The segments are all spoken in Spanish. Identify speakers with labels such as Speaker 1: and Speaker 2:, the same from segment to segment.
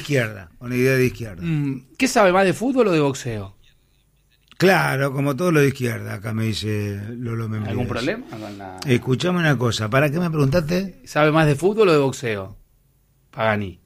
Speaker 1: izquierda, una idea de izquierda.
Speaker 2: ¿Qué sabe más de fútbol o de boxeo?
Speaker 1: Claro, como todo lo de izquierda, acá me dice Lolo Membrives.
Speaker 2: ¿Algún problema con la...
Speaker 1: Escuchame una cosa, ¿para qué me preguntaste?
Speaker 2: ¿Sabe más de fútbol o de boxeo? Pagani.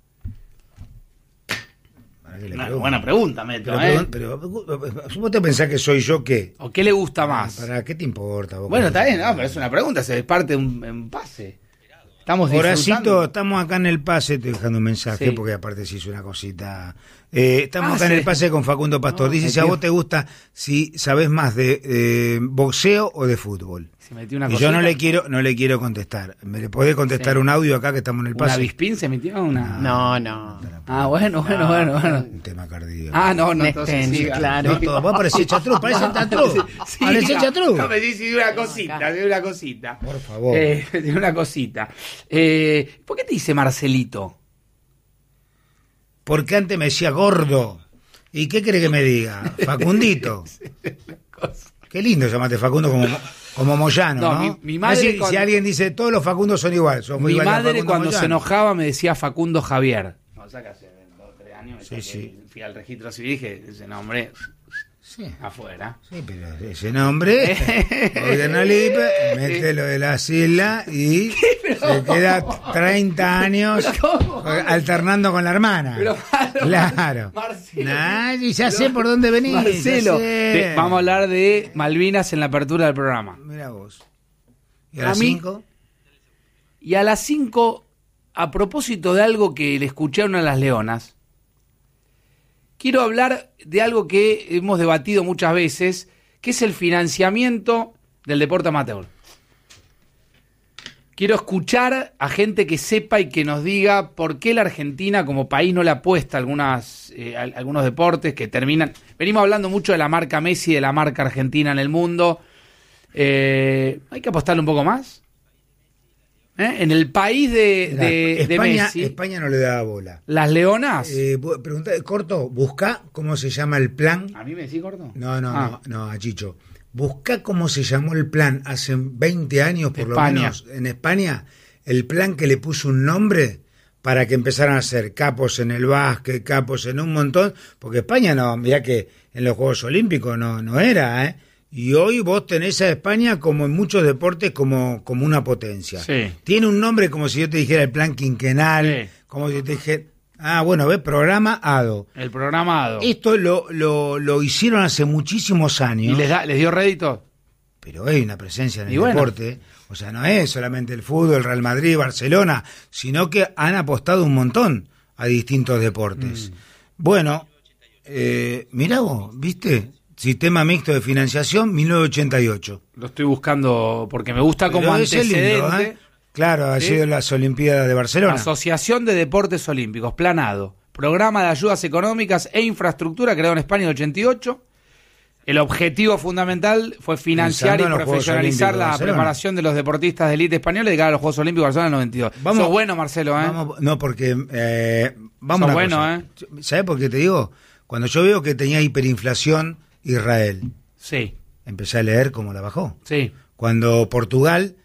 Speaker 2: Buena pregunta, Meto,
Speaker 1: pero ¿vos te pensás que soy yo qué?
Speaker 2: ¿O qué le gusta más?
Speaker 1: ¿Para qué te importa? Vos
Speaker 2: Bueno, está bien, no, pero es una pregunta, se parte un pase. Estamos
Speaker 1: Horacito,
Speaker 2: disfrutando.
Speaker 1: estamos acá en el pase, estoy dejando un mensaje,
Speaker 2: Sí.
Speaker 1: porque aparte se hizo una cosita. Estamos acá en el pase con Facundo Pastor. Dice si a vos te gusta, si sabés más de boxeo o de fútbol.
Speaker 2: Se metió una
Speaker 1: Y
Speaker 2: cosita.
Speaker 1: yo no le quiero contestar. ¿Me le podés contestar un audio acá que estamos en el
Speaker 2: ¿Una
Speaker 1: pase?
Speaker 2: Bispin se metió? Una...
Speaker 3: No.
Speaker 2: Ah, bueno.
Speaker 1: Un tema cardíaco.
Speaker 2: Ah, no, entonces
Speaker 3: Nesten,
Speaker 2: siga.
Speaker 3: claro.
Speaker 1: No, todo, vos parecés Chatrú, parece Chatrú. Parece Chatrú.
Speaker 2: No me dice de una cosita.
Speaker 1: Por favor.
Speaker 2: De una cosita. ¿Por qué te dice Marcelito?
Speaker 1: Porque antes me decía gordo. ¿Y qué quiere que me diga? Facundito. Qué lindo llamaste Facundo como Moyano, ¿no?
Speaker 2: Mi madre
Speaker 1: Así, si alguien dice todos los Facundos son iguales.
Speaker 2: Mi madre cuando se enojaba me decía Facundo Javier. O sea que hace 2 o 3 años fui al registro civil y dije, ese nombre afuera.
Speaker 1: Sí, pero ese nombre, gobierna el IPE, mete lo de las islas y se queda 30 años alternando con la hermana.
Speaker 2: Pero,
Speaker 1: claro.
Speaker 2: Marcelo,
Speaker 1: y ya sé por dónde venís.
Speaker 2: Marcelo, vamos a hablar de Malvinas en la apertura del programa.
Speaker 1: Mira vos. ¿Y a las 5?
Speaker 2: Y a las 5, a propósito de algo que le escuché a una de las leonas, quiero hablar de algo que hemos debatido muchas veces, que es el financiamiento del deporte amateur. Quiero escuchar a gente que sepa y que nos diga por qué la Argentina como país no le apuesta a algunos deportes que terminan... Venimos hablando mucho de la marca Messi, de la marca Argentina en el mundo. ¿Hay que apostarle un poco más? En el país de
Speaker 1: España,
Speaker 2: Messi...
Speaker 1: España no le da bola.
Speaker 2: ¿Las leonas?
Speaker 1: Pregunta, corto, busca cómo se llama el plan.
Speaker 2: ¿A mí me decís corto?
Speaker 1: No, a Chicho. Busca cómo se llamó el plan hace 20 años, por lo menos, en España, el plan que le puso un nombre para que empezaran a ser capos en el básquet, capos en un montón, porque España no, mirá que en los Juegos Olímpicos no era, ¿eh? Y hoy vos tenés a España como en muchos deportes como una potencia.
Speaker 2: Sí.
Speaker 1: Tiene un nombre como si yo te dijera el plan quinquenal, como si te dijera... programa ADO.
Speaker 2: El programa ADO.
Speaker 1: Esto lo hicieron hace muchísimos años.
Speaker 2: ¿Y les dio rédito?
Speaker 1: Pero hay una presencia en el deporte. O sea, no es solamente el fútbol, el Real Madrid, Barcelona, sino que han apostado un montón a distintos deportes. Bueno, mirá vos, ¿viste? Sistema mixto de financiación, 1988.
Speaker 2: Lo estoy buscando porque me gusta como antecedente.
Speaker 1: Lindo, ¿eh? Claro, ha sido las Olimpiadas de Barcelona.
Speaker 2: Asociación de Deportes Olímpicos, Planado. Programa de ayudas económicas e infraestructura creado en España en el 88. El objetivo fundamental fue financiar y profesionalizar la preparación de los deportistas de élite españoles de cara a los Juegos Olímpicos de Barcelona en el 92. Sos bueno, Marcelo, ¿eh?
Speaker 1: No, porque... vamos
Speaker 2: Sos bueno,
Speaker 1: cosa. ¿Sabés por qué te digo? Cuando yo veo que tenía hiperinflación Israel,
Speaker 2: sí,
Speaker 1: empecé a leer cómo la bajó.
Speaker 2: Sí.
Speaker 1: Cuando Portugal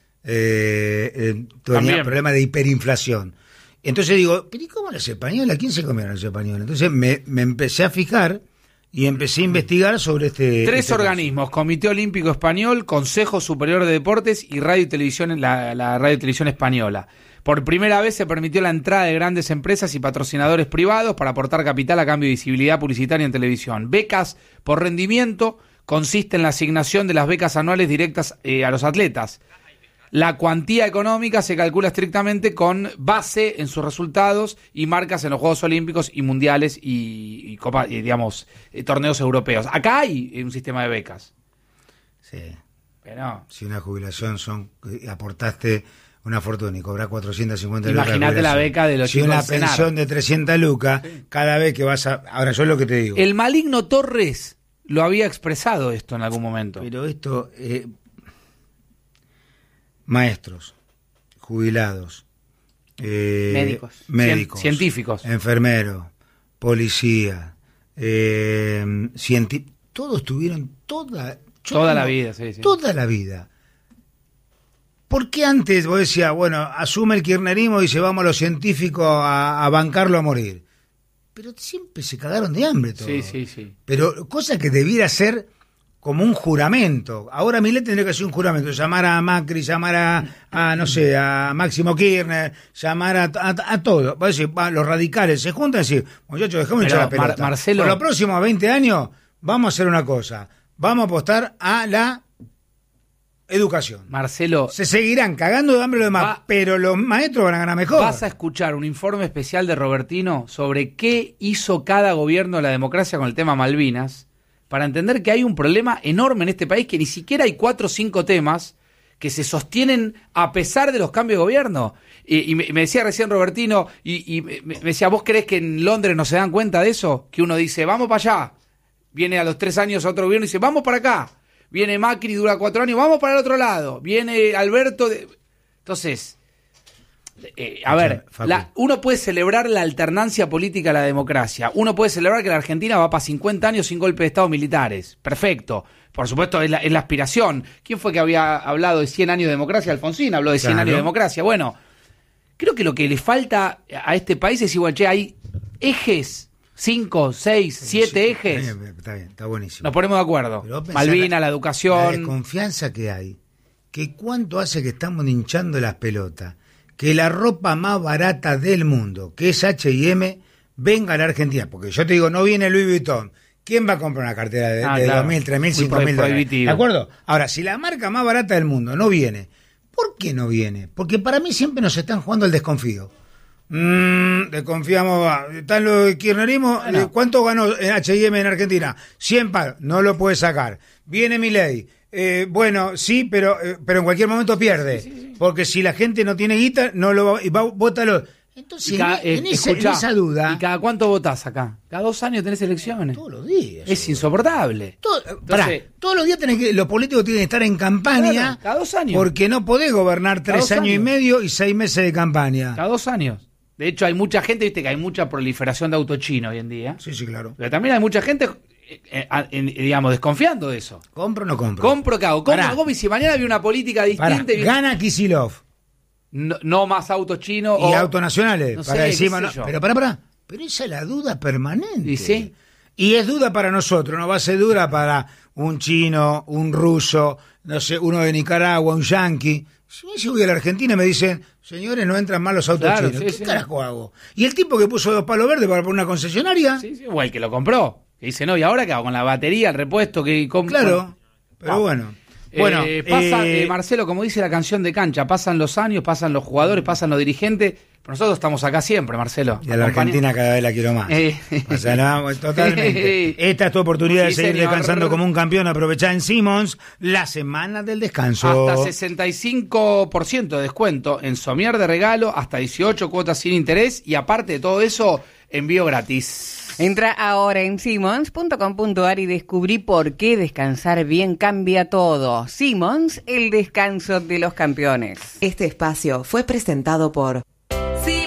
Speaker 1: tenía problema de hiperinflación. Entonces digo, ¿pero y cómo los españoles? ¿A quién se comieron los españoles? Entonces me empecé a fijar y empecé a investigar sobre este...
Speaker 2: 3 organismos, Comité Olímpico Español, Consejo Superior de Deportes y Radio y Televisión, la Radio y Televisión Española. Por primera vez se permitió la entrada de grandes empresas y patrocinadores privados para aportar capital a cambio de visibilidad publicitaria en televisión. Becas por rendimiento consiste en la asignación de las becas anuales directas a los atletas. La cuantía económica se calcula estrictamente con base en sus resultados y marcas en los Juegos Olímpicos y Mundiales y torneos europeos. Acá hay un sistema de becas.
Speaker 1: Sí.
Speaker 2: Pero
Speaker 1: si una jubilación aportaste una fortuna y cobras 450 lucas.
Speaker 2: Imagínate la beca de los
Speaker 1: chicos. Si una
Speaker 2: pensión
Speaker 1: pensión de 300 lucas, cada vez que vas a... Ahora, yo es lo que te digo.
Speaker 2: El maligno Torres lo había expresado esto en algún momento.
Speaker 1: Pero esto... maestros, jubilados, médicos,
Speaker 2: científicos,
Speaker 1: enfermeros, policía, todos tuvieron toda
Speaker 2: la vida, sí.
Speaker 1: Toda la vida. ¿Por qué antes vos decías, bueno, asume el kirchnerismo y dice, vamos los científicos a bancarlo a morir? pero siempre se cagaron de hambre todos.
Speaker 2: Sí.
Speaker 1: Pero cosa que debiera ser como un juramento. Ahora Milei tendría que hacer un juramento, llamar a Macri, llamar a no sé, a Máximo Kirchner, llamar a todo. Va a decir, los radicales se juntan y decir, muchachos, dejemos echar la pelota.
Speaker 2: Marcelo,
Speaker 1: por los próximos 20 años vamos a hacer una cosa, vamos a apostar a la educación.
Speaker 2: Marcelo,
Speaker 1: se seguirán cagando de hambre los demás, pero los maestros van a ganar mejor.
Speaker 2: Vas a escuchar un informe especial de Robertino sobre qué hizo cada gobierno de la democracia con el tema Malvinas, para entender que hay un problema enorme en este país, que ni siquiera hay 4 o 5 temas que se sostienen a pesar de los cambios de gobierno. Y me decía recién Robertino, y me decía, ¿vos creés que en Londres no se dan cuenta de eso? Que uno dice, vamos para allá. Viene a los 3 años otro gobierno y dice, vamos para acá. Viene Macri, dura 4 años, vamos para el otro lado. Viene Alberto. Entonces, a ver, uno puede celebrar la alternancia política a la democracia. Uno puede celebrar que la Argentina va para 50 años sin golpe de Estado militares. Perfecto. Por supuesto, es la aspiración. ¿Quién fue que había hablado de 100 años de democracia? Alfonsín habló de 100 años de democracia. Bueno, creo que lo que le falta a este país es igual, hay ejes, 5, 6, 7 ejes.
Speaker 1: Está bien, está buenísimo.
Speaker 2: Nos ponemos de acuerdo. Malvinas, la educación.
Speaker 1: La desconfianza que hay. Que cuánto hace que estamos hinchando las pelotas. Que la ropa más barata del mundo, que es H&M, venga a la Argentina. Porque yo te digo, no viene Louis Vuitton. ¿Quién va a comprar una cartera de
Speaker 2: claro.
Speaker 1: 2.000, 3.000, 5.000 dólares? ¿De acuerdo? Ahora, si la marca más barata del mundo no viene, ¿por qué no viene? Porque para mí siempre nos están jugando el desconfío. Desconfiamos, están los kirchnerismo. ¿Cuánto ganó H&M en Argentina? 100 palos, no lo puede sacar. Viene Milei. Bueno, sí, pero en cualquier momento pierde. Sí. Porque si la gente no tiene guita, no lo va, vótalo. Entonces, en esa duda.
Speaker 2: ¿Y cada cuánto votás acá? Cada 2 años tenés elecciones.
Speaker 1: Todos los días.
Speaker 2: Es insoportable.
Speaker 1: Todos los días los políticos tienen que estar en campaña.
Speaker 2: Claro, cada 2 años.
Speaker 1: Porque no podés gobernar 3 años y medio y 6 meses de campaña.
Speaker 2: Cada 2 años. De hecho, hay mucha gente, viste que hay mucha proliferación de auto chino hoy en día.
Speaker 1: Sí, claro.
Speaker 2: Pero también hay mucha gente, digamos, desconfiando de eso.
Speaker 1: ¿Compro o no compro?
Speaker 2: ¿Compro qué hago? ¿Compro o no compro? Y si mañana había una política distinta...
Speaker 1: Gana Kicillof.
Speaker 2: No más autos chinos.
Speaker 1: Y autos nacionales.
Speaker 2: No
Speaker 1: para
Speaker 2: sé,
Speaker 1: encima, pero Pero esa es la duda permanente.
Speaker 2: ¿Y sí?
Speaker 1: Y es duda para nosotros, no va a ser duda para un chino, un ruso, no sé, uno de Nicaragua, un yanqui. Si voy a la Argentina y me dicen, señores, no entran más los autos chinos, ¿qué carajo hago? Y el tipo que puso 2 palos verdes para poner una concesionaria.
Speaker 2: Sí, o el que lo compró. Que dice, no, ¿y ahora qué hago? Con la batería, el repuesto que compro.
Speaker 1: Claro, pero bueno.
Speaker 2: Marcelo, como dice la canción de Cancha, pasan los años, pasan los jugadores, pasan los dirigentes, pero nosotros estamos acá siempre, Marcelo.
Speaker 1: Y a la Argentina cada vez la quiero más. O sea, no, totalmente. Esta es tu oportunidad de seguir descansando como un campeón. Aprovechá en Simmons la semana del descanso.
Speaker 2: Hasta 65% de descuento en somier de regalo, hasta 18 cuotas sin interés y aparte de todo eso, envío gratis.
Speaker 3: Entra ahora en Simmons.com.ar y descubrí por qué descansar bien cambia todo. Simmons, el descanso de los campeones.
Speaker 4: Este espacio fue presentado por